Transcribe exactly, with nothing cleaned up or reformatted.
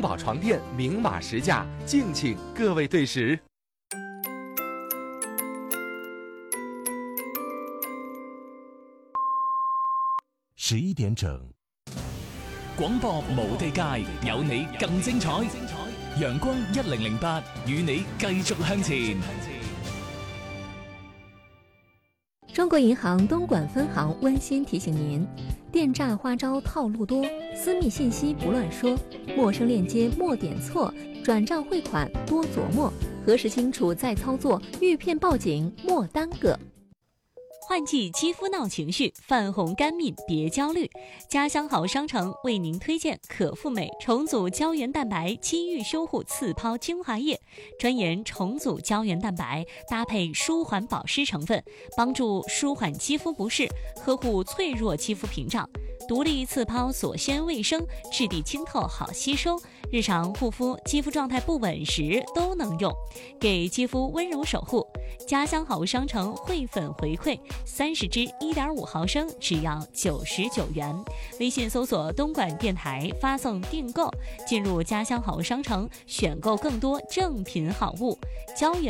宝床垫明码实价，敬请各位对时。 十一點整，廣播無地界，有你更精彩。陽光一零零八，與你繼續向前。 中國銀行東莞分行溫馨提醒您：電詐花招套路多，私密信息不亂說，陌生鏈接莫點錯，轉賬匯款多琢磨，核實清楚再操作，遇騙報警莫耽擱。 换季肌肤闹情绪，泛红干敏别焦虑。家乡好商城为您推荐可复美重组胶原蛋白肌愈修护次抛精华液，专研重组胶原蛋白，搭配舒缓保湿成分，帮助舒缓肌肤不适，呵护脆弱肌肤屏障。独立次抛锁鲜卫生，质地清透好吸收，日常护肤肌肤状态不稳时都能用，给肌肤温柔守护。家乡好商城汇粉回馈三十支一点五毫升，只要九十九元。微信搜索东莞电台，发送订购，进入家乡好商城，选购更多正品好物。胶原